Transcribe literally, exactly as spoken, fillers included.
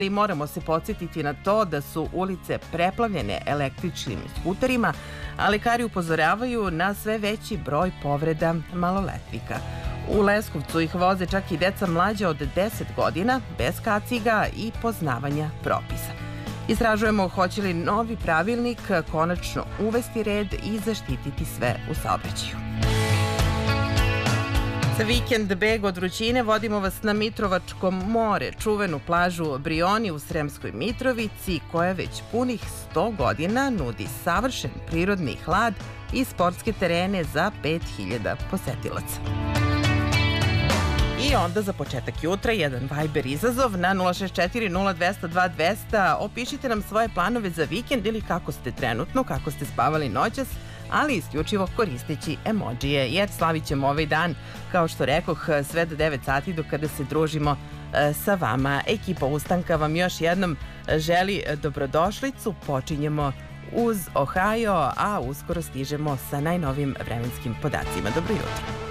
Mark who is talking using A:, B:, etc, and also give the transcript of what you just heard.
A: I moramo se podsjetiti na to da su ulice preplavljene električnim skuterima, a lekari upozoravaju na sve veći broj povreda maloletnika. U Leskovcu ih voze čak i deca mlađa od deset godina, bez kaciga i poznavanja propisa. Istražujemo hoće li novi pravilnik konačno uvesti red i zaštititi sve u saobraćaju. Za vikend beg od vrućine vodimo vas na Mitrovačko more, čuvenu plažu Brioni u Sremskoj Mitrovici, koja već punih sto godina nudi savršen prirodni hlad i sportske terene za pet hiljada posetilaca. I onda za početak jutra jedan Viber izazov na nula šest četiri nula dva zero dva dva zero zero. Opišite nam svoje planove za vikend ili kako ste trenutno, kako ste spavali noćas, ali isključivo koristeći emodžije, jer slavit ćemo ovaj dan, kao što rekoh, sve do devet sati do kada se družimo sa vama. Ekipa Ustanka vam još jednom želi dobrodošlicu. Počinjemo uz Ohio, a uskoro stižemo sa najnovim vremenskim podacima. Dobro jutro.